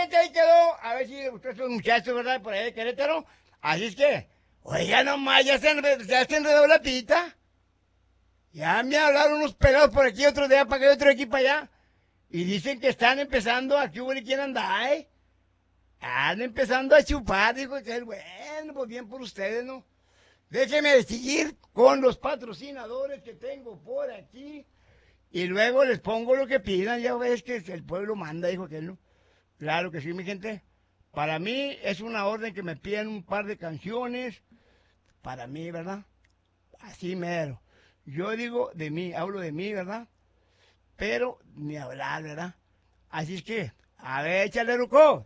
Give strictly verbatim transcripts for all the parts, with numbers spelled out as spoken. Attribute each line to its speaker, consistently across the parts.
Speaker 1: que ahí quedó, a ver si le gustó a esos muchachos, ¿verdad? Por ahí de Querétaro. Así es que, oiga nomás, ya se, enred- ya se enredó la pita. Ya me hablaron unos pelados por aquí, otros de allá para acá, otro aquí para allá. Y dicen que están empezando, aquí hubo quién anda, ¿eh? Están empezando a chupar, dijo que es bueno, pues bien por ustedes, ¿no? Déjenme seguir con los patrocinadores que tengo por aquí. Y luego les pongo lo que pidan, ya ves que el pueblo manda, dijo que no. Claro que sí, mi gente. Para mí es una orden que me pidan un par de canciones. Para mí, ¿verdad? Así mero. Yo digo de mí, hablo de mí, ¿verdad? Pero ni hablar, ¿verdad? Así es que, a ver, échale, Ruco.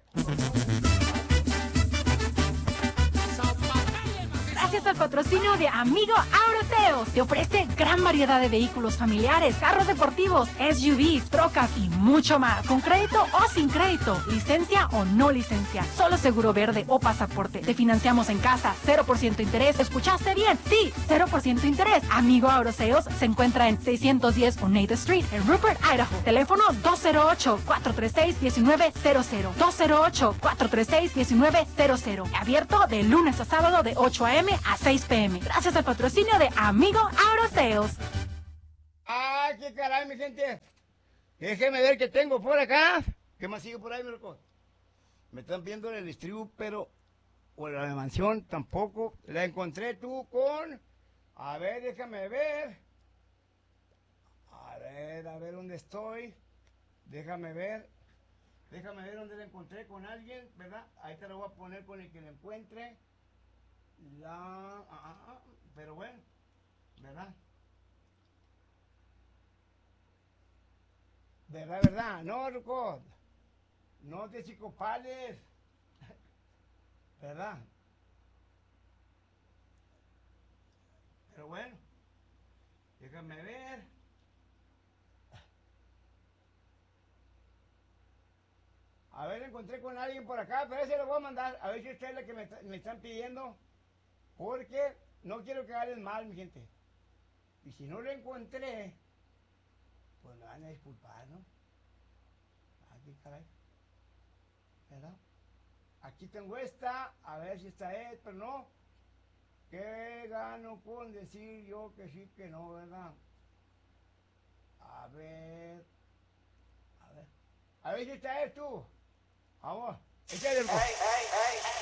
Speaker 2: Gracias al patrocinio de Amigo Auroseos, te ofrece gran variedad de vehículos familiares, carros deportivos, S U Vs, trocas y mucho más, con crédito o sin crédito, licencia o no licencia, solo seguro verde o pasaporte. Te financiamos en casa, cero por ciento interés. ¿Escuchaste bien? Sí, cero por ciento interés. Amigo Auroseos se encuentra en seiscientos diez Oneida Street, en Rupert, Idaho. Teléfono dos cero ocho, cuatro tres seis, uno nueve cero cero. dos cero ocho, cuatro tres seis, uno nueve cero cero. Abierto de lunes a sábado de ocho a m a seis p m Gracias al patrocinio de Amigo Auroseos.
Speaker 1: ¡Ay, qué caray, mi gente! Déjenme ver qué tengo por acá. ¿Qué más sigue por ahí, mi loco? Me están viendo en el distribuidor, pero... o la de mansión tampoco. La encontré tú con... A ver, déjame ver. A ver, a ver dónde estoy. Déjame ver. Déjame ver dónde la encontré con alguien, ¿verdad? Ahí te lo voy a poner con el que la encuentre. La... ah, ah, ah, pero bueno, ¿verdad? ¿Verdad, verdad? No, Ruco. No te chicopales. ¿Verdad? Pero bueno, déjame ver. A ver, encontré con alguien por acá, pero ese lo voy a mandar. A ver si esta es la que me, me están pidiendo. Porque no quiero que hagan mal, mi gente. Y si no lo encontré, pues me van a disculpar, ¿no? Aquí, caray. ¿Verdad? Aquí tengo esta, a ver si esta es, pero no. ¿Qué gano con decir yo que sí, que no, verdad? A ver. A ver. A ver si esta es tú. Vamos. Échale el...